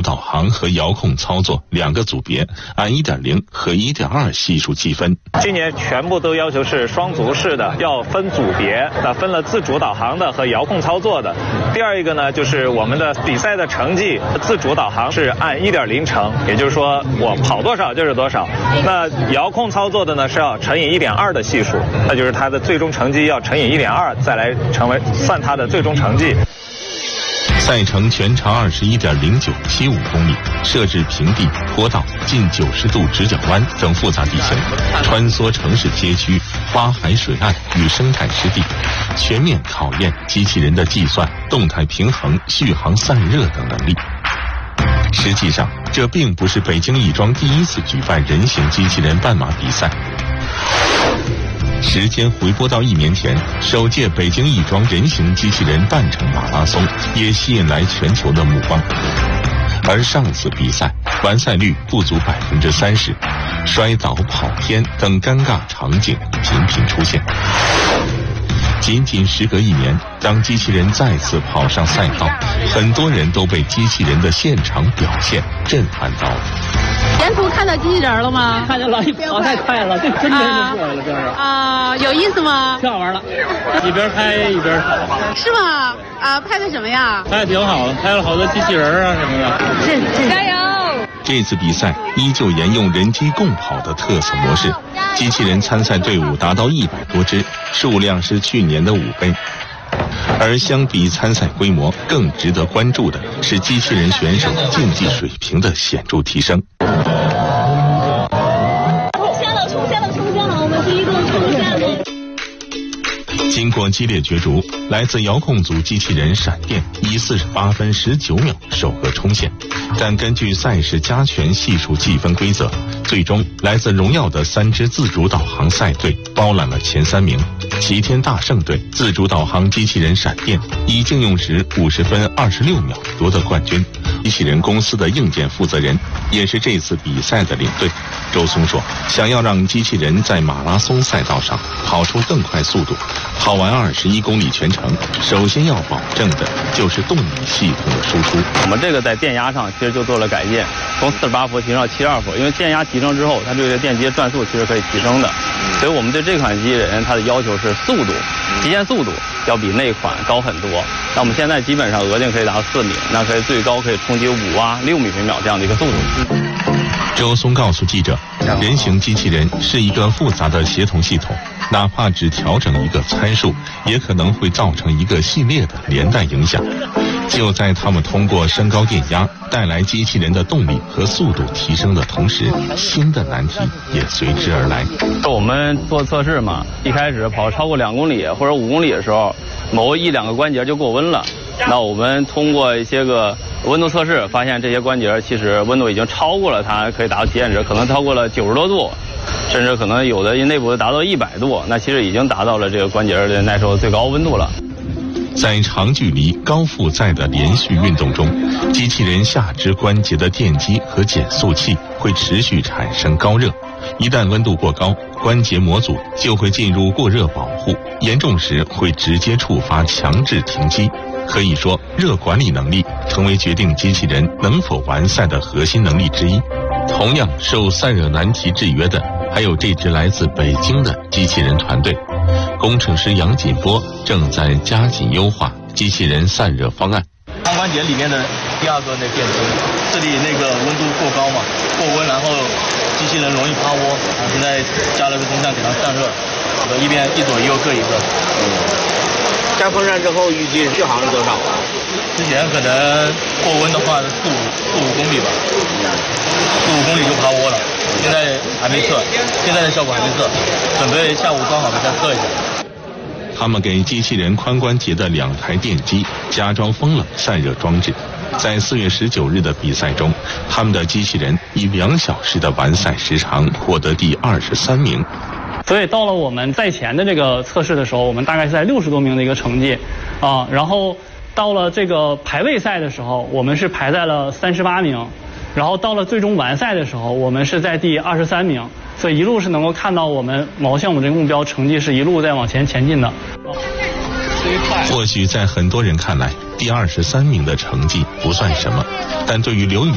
导航和遥控操作两个组别，按 1.0 和 1.2 系数计分。 今年全部都要求是双足式的，要分组别，分了自主导航的和遥控操作的。第二一个呢，就是我们的比赛的成绩，自主导航是按 1.0 乘，也就是说我跑多少就是多少。那遥控操作的呢是要乘以 1.2 的系数，那就是它的最终成绩要乘以 1.2， 再来算它的最终成绩。 赛程全长21.0975公里，设置平地、坡道、近90度直角弯等复杂地形，穿梭城市街区、花海水岸与生态湿地，全面考验机器人的计算、动态平衡、续航散热等能力。实际上，这并不是北京亦庄第一次举办人形机器人半马比赛。时间回拨到1年前，首届北京亦庄人形机器人半程马拉松也吸引来全球的目光。而上次比赛完赛率不足30%，摔倒、跑偏等尴尬场景频频出现。仅仅时隔1年，当机器人再次跑上赛道，很多人都被机器人的现场表现震撼到了。 沿途看到机器人了吗？ 看见了，跑太快了，这真的是过来了，这是啊， 有意思吗？ 挺好玩的，一边拍一边跑。 是吗？拍的什么呀？ 拍的挺好的，拍了好多机器人啊什么的。 是，加油！ 这次比赛依旧沿用人机共跑的特色模式，机器人参赛队伍达到100多支，数量是去年的5倍。而相比参赛规模，更值得关注的是机器人选手竞技水平的显著提升。 冲线了，我们第一个冲线了。 经过激烈角逐，来自遥控组机器人闪电以48分19秒首个冲线，但根据赛事加权系数计分规则，最终来自荣耀的3支自主导航赛队包揽了前3名。齐天大圣队自主导航机器人闪电以竞用时50分26秒夺得冠军。机器人公司的硬件负责人，也是这次比赛的领队周松说，想要让机器人在马拉松赛道上跑出更快速度，跑完21公里全程，首先要保证的就是动力系统的输出。 我们这个在电压上其实就做了改进，从48伏提升到72伏，因为电压提升之后，它对这个电机的转速其实可以提升的，所以我们对这款机器人它的要求是速度，极限速度要比那款高很多。那我们现在基本上额定可以达到4米，那可以最高可以冲击5啊6米每秒这样的一个速度。 周松告诉记者，人形机器人是一个复杂的协同系统，哪怕只调整一个参数，也可能会造成一个系列的连带影响。就在他们通过升高电压带来机器人的动力和速度提升的同时，新的难题也随之而来。 我们做测试嘛，一开始跑超过2公里或者5公里的时候，某1、2个关节就过温了。那我们通过一些个温度测试，发现这些关节其实温度已经超过了它可以达到极限值，可能超过了90多度，甚至可能有的内部达到100度，那其实已经达到了这个关节的耐受最高温度了。 在长距离高负载的连续运动中，机器人下肢关节的电机和减速器会持续产生高热，一旦温度过高，关节模组就会进入过热保护，严重时会直接触发强制停机。可以说，热管理能力成为决定机器人能否完赛的核心能力之一。同样受散热难题制约的，还有这支来自北京的机器人团队。工程师杨锦波正在加紧优化机器人散热方案。 髋关节里面的第2个那电机，这里那个温度过高嘛，过温，然后机器人容易趴窝。现在加了个风扇给它散热，一左一右各一个。 加风扇之后预计续航是多少？ 之前可能过温的话4、5公里吧，4、5公里就趴窝了。现在还没测，现在的效果还没测，准备下午刚好再测一下。 他们给机器人髋关节的2台电机加装风冷散热装置。在4月19日的比赛中，他们的机器人以2小时的完赛时长获得第23名。 所以到了我们赛前的这个测试的时候，我们大概是在60多名的一个成绩啊，然后到了这个排位赛的时候，我们是排在了38名，然后到了最终完赛的时候，我们是在第23名，所以一路是能够看到我们某项目这个目标成绩是一路在往前前进的。 或许在很多人看来，第23名的成绩不算什么，但对于刘宇